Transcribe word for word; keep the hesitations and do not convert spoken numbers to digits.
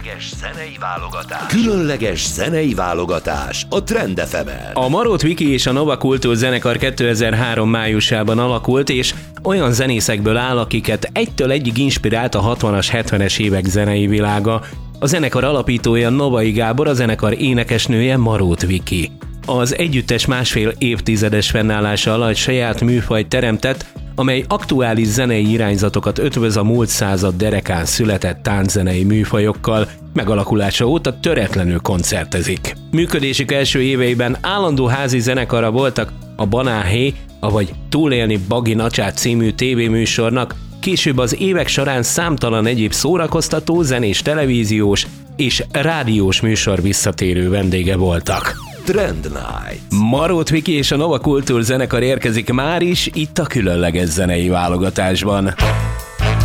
Különleges zenei válogatás. Különleges zenei válogatás a Trend ef emen. A Marót Viki és a Nova Kultúr zenekar kétezer-három májusában alakult, és olyan zenészekből áll, akiket egytől egyig inspirált a hatvanas, hetvenes évek zenei világa. A zenekar alapítója Novai Gábor, a zenekar énekesnője Marót Viki. Az együttes másfél évtizedes fennállása alatt saját műfajt teremtett, amely aktuális zenei irányzatokat ötvöz a múlt század derekán született tánczenei műfajokkal, megalakulása óta töretlenül koncertezik. Működésük első éveiben állandó házi zenekara voltak a Banáhé, avagy Túlélni Bagi Nacsát című tévéműsornak, később az évek során számtalan egyéb szórakoztató, zenés, televíziós és rádiós műsor visszatérő vendége voltak. Trend Night. Marót Viki és a Nova Kultúr zenekar érkezik már is itt a különleges zenei válogatásban.